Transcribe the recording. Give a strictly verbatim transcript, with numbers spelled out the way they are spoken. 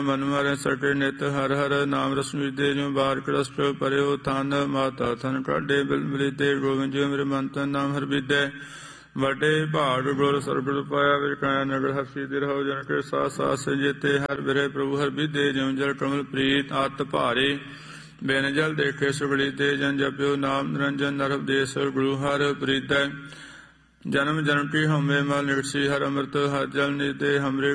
ਮਨ ਮਾਰੇ ਸਕੇ ਨਿਤ ਹਰ ਹਰ ਨਾਮ ਰਸਮੀ ਦੇ ਜੋ ਬਾਰ ਕ੍ਰਸਟ ਪਰਿਓ ਥਨ ਮਾਤਾ ਥਨ ਕਾਡੇ ਬਿਲਬਲੀ ਤੇ ਗੋਬਿੰਦ ਜੀ ਮੇਰੇ ਮਨ ਤਨ ਨਾਮ ਹਰ ਵਿਦੈ ਵੱਡੇ ਭਾਗ ਗੁਰ ਸਰਬਤ ਪਾਇਆ ਵਿਕਾਇਆ ਨਗਰ ਹਰਸੀ ਦੇ ਰਹੋ ਜਨ ਕੇ ਸਾਥ ਸਾਥ ਸੰਜੀਤੇ ਹਰ ਬਿਰੇ ਪ੍ਰਭੂ ਹਰ ਵਿਦੇ ਜਿਉ ਜਲ ਕਮਲ ਪ੍ਰੀਤ ਆਤ ਭਾਰੇ ਬਿਨ ਜਲ ਦੇਖੇ ਸੁਗਲੀ ਤੇ ਜਨ ਜਪਿਓ ਨਾਮ ਨਿਰੰਜਨ ਨਰਭ ਦੇਸ ਗੁਰੂ ਹਰ ਪ੍ਰੀਤੈ ਜਨਮ ਜਨਮ ਕੀ ਹਉਮੈ ਮਲ ਨਿਕਸੀ ਹਰ ਅੰਮ੍ਰਿਤ ਹਰ ਜਲ ਨੀਤੇ ਹਮਰੇ